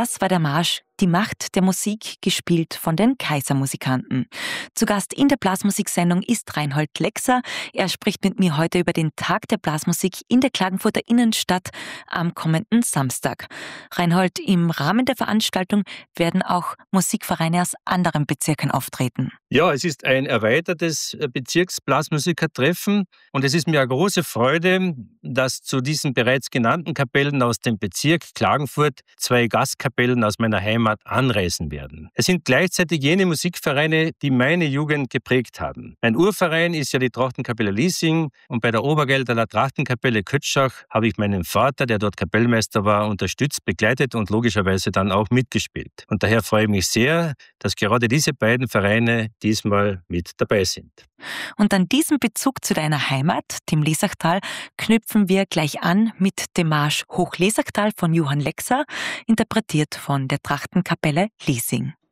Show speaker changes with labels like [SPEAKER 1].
[SPEAKER 1] Das war der Marsch Die Macht der Musik, gespielt von den Kaisermusikanten. Zu Gast in der Blasmusiksendung ist Reinhold Lexer. Er spricht mit mir heute über den Tag der Blasmusik in der Klagenfurter Innenstadt am kommenden Samstag. Reinhold, im Rahmen der Veranstaltung werden auch Musikvereine aus anderen Bezirken auftreten.
[SPEAKER 2] Ja, es ist ein erweitertes Bezirksblasmusikertreffen und es ist mir eine große Freude, dass zu diesen bereits genannten Kapellen aus dem Bezirk Klagenfurt 2 Gastkapellen aus meiner Heimat anreisen werden. Es sind gleichzeitig jene Musikvereine, die meine Jugend geprägt haben. Mein Urverein ist ja die Trachtenkapelle Liesing und bei der Obergelderler Trachtenkapelle Kötschach habe ich meinen Vater, der dort Kapellmeister war, unterstützt, begleitet und logischerweise dann auch mitgespielt. Und daher freue ich mich sehr, dass gerade diese beiden Vereine diesmal mit dabei sind.
[SPEAKER 1] Und an diesem Bezug zu deiner Heimat, dem Lesachtal, knüpfen wir gleich an mit dem Marsch Hochlesachtal von Johann Lexer, interpretiert von der Trachtenkapelle Liesing.